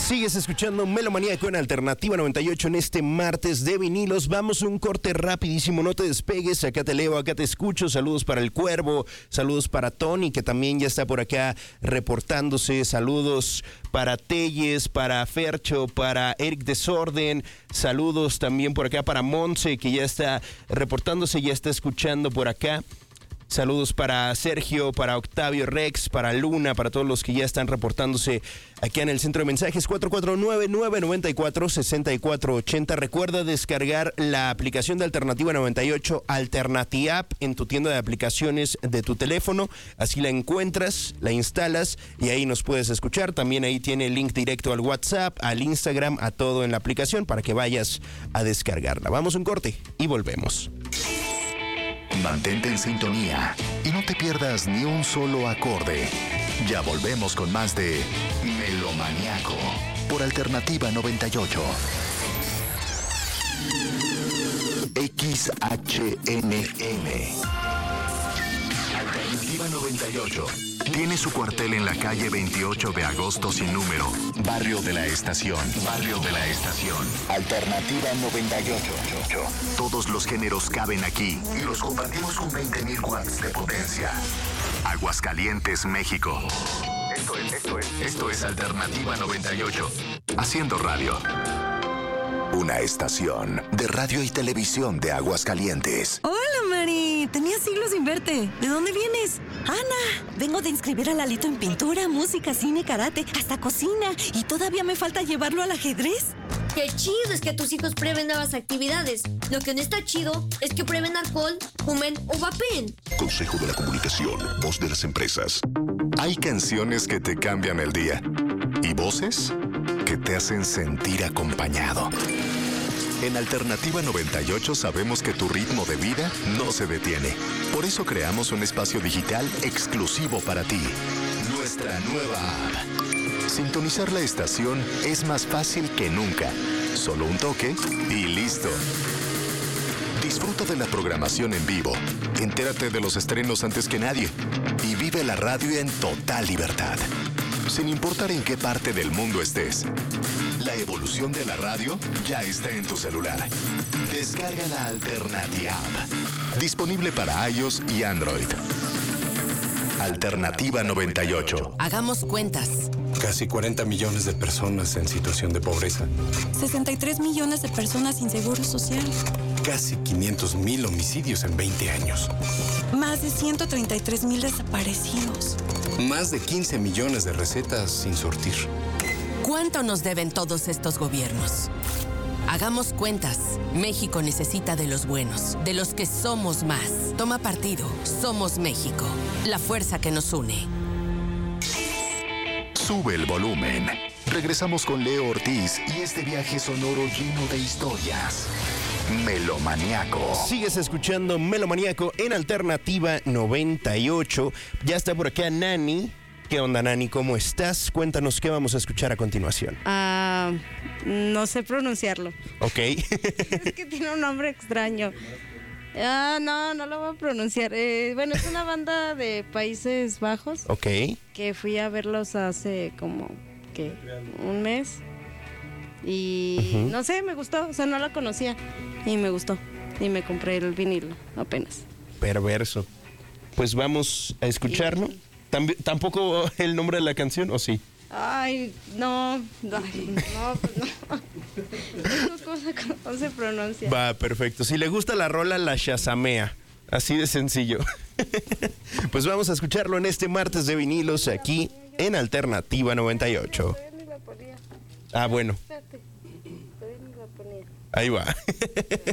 Sigues escuchando Melomaníaco en Alternativa 98 en este martes de vinilos. Vamos a un corte rapidísimo, no te despegues, acá te leo, acá te escucho. Saludos para el Cuervo, saludos para Tony, que también ya está por acá reportándose. Saludos para Telles, para Fercho, para Eric Desorden. Saludos también por acá para Monse, que ya está reportándose, ya está escuchando por acá. Saludos para Sergio, para Octavio Rex, para Luna, para todos los que ya están reportándose aquí en el centro de mensajes 449-994-6480. Recuerda descargar la aplicación de Alternativa 98, Alternatiapp, en tu tienda de aplicaciones de tu teléfono. Así la encuentras, la instalas y ahí nos puedes escuchar. También ahí tiene el link directo al WhatsApp, al Instagram, a todo en la aplicación para que vayas a descargarla. Vamos a un corte y volvemos. Mantente en sintonía y no te pierdas ni un solo acorde. Ya volvemos con más de Melomaníaco por Alternativa 98. XHNM Alternativa 98 tiene su cuartel en la calle 28 de agosto sin número, Barrio de la Estación. Barrio de la Estación. Alternativa 98. Todos los géneros caben aquí y los compartimos con 20.000 watts de potencia. Aguascalientes, México. Esto es Alternativa 98. Haciendo radio. Una estación de radio y televisión de Aguascalientes. Hola, Mari. Tenía siglos sin verte. ¿De dónde vienes? Ana, vengo de inscribir a Lalito en pintura, música, cine, karate, hasta cocina. Y todavía me falta llevarlo al ajedrez. Qué chido es que tus hijos prueben nuevas actividades. Lo que no está chido es que prueben alcohol, fumen o vapeen. Consejo de la Comunicación, voz de las empresas. Hay canciones que te cambian el día y voces que te hacen sentir acompañado. En Alternativa 98 sabemos que tu ritmo de vida no se detiene. Por eso creamos un espacio digital exclusivo para ti. Nuestra nueva app. Sintonizar la estación es más fácil que nunca. Solo un toque y listo. Disfruta de la programación en vivo. Entérate de los estrenos antes que nadie. Y vive la radio en total libertad. Sin importar en qué parte del mundo estés. La evolución de la radio ya está en tu celular. Descarga la Alternatiapp. Disponible para iOS y Android. Alternativa 98. Hagamos cuentas. Casi 40 millones de personas en situación de pobreza. 63 millones de personas sin seguro social. Casi 500,000 homicidios en 20 años. Más de 133,000 desaparecidos. Más de 15 millones de recetas sin surtir. ¿Cuánto nos deben todos estos gobiernos? Hagamos cuentas. México necesita de los buenos, de los que somos más. Toma partido. Somos México. La fuerza que nos une. Sube el volumen. Regresamos con Leo Ortiz y este viaje sonoro lleno de historias. Melomaníaco. Sigues escuchando Melomaníaco en Alternativa 98. Ya está por acá Nani. ¿Qué onda, Nani? ¿Cómo estás? Cuéntanos qué vamos a escuchar a continuación. No sé pronunciarlo. Ok. Es que tiene un nombre extraño. No lo voy a pronunciar. Bueno, es una banda de Países Bajos. Ok. Que fui a verlos hace como, ¿qué? Un mes. Y no sé, me gustó. O sea, no la conocía. Y me gustó. Y me compré el vinilo apenas. Perverso. Pues vamos a escucharlo. ¿Tampoco el nombre de la canción o sí? Ay, no. Pues no. ¿Cómo se pronuncia? Va, perfecto. Si le gusta la rola, la shazamea. Así de sencillo. Pues vamos a escucharlo en este martes de vinilos aquí en Alternativa 98. Ah, bueno. Ahí va.